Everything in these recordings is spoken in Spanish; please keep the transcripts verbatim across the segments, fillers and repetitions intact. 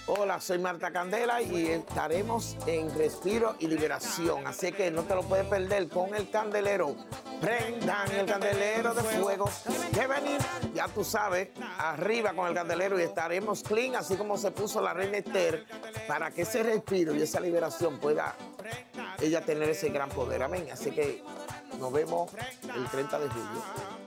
Hola, soy Marta Candela y estaremos en Respiro y Liberación. Así que no te lo puedes perder con el candelero. Prendan el candelero de fuego. Que venir, ya tú sabes, arriba con el candelero y estaremos clean, así como se puso la reina Esther, para que ese respiro y esa liberación pueda ella tener ese gran poder. Amén. Así que nos vemos el treinta de julio.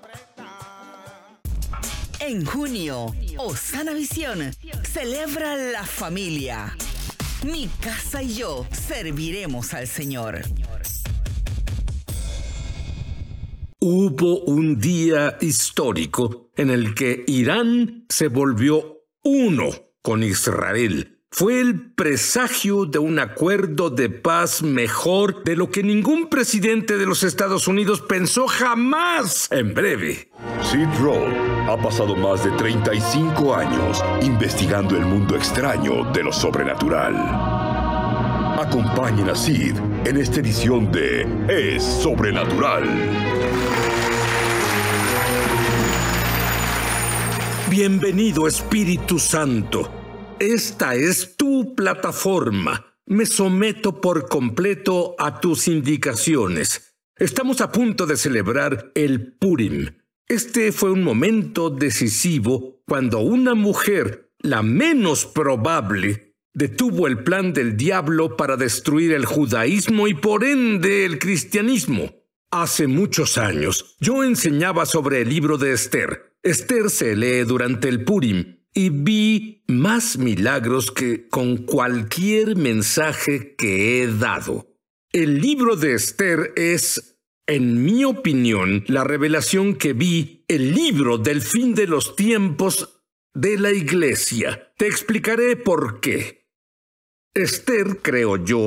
En junio, Osana Visión celebra la familia. Mi casa y yo serviremos al Señor. Hubo un día histórico en el que Irán se volvió uno con Israel. Fue el presagio de un acuerdo de paz mejor de lo que ningún presidente de los Estados Unidos pensó jamás. En breve. Sid Roth ha pasado más de treinta y cinco años investigando el mundo extraño de lo sobrenatural. Acompañen a Sid en esta edición de Es Sobrenatural. Bienvenido, Espíritu Santo. Esta es tu plataforma. Me someto por completo a tus indicaciones. Estamos a punto de celebrar el Purim. Este fue un momento decisivo cuando una mujer, la menos probable, detuvo el plan del diablo para destruir el judaísmo y por ende el cristianismo. Hace muchos años, yo enseñaba sobre el libro de Esther. Esther se lee durante el Purim. Y vi más milagros que con cualquier mensaje que he dado. El libro de Esther es, en mi opinión, la revelación que vi, el libro del fin de los tiempos de la Iglesia. Te explicaré por qué. Esther, creo yo,